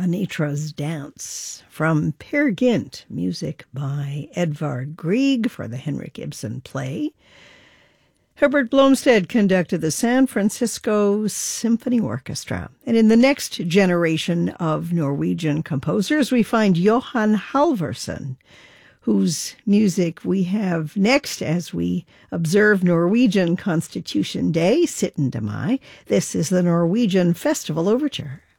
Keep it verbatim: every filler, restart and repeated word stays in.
Anitra's Dance from Peer Gynt, music by Edvard Grieg for the Henrik Ibsen play. Herbert Blomstead conducted the San Francisco Symphony Orchestra. And in the next generation of Norwegian composers, we find Johan Halvorsen, whose music we have next as we observe Norwegian Constitution Day, syttende mai. This is the Norwegian Festival Overture.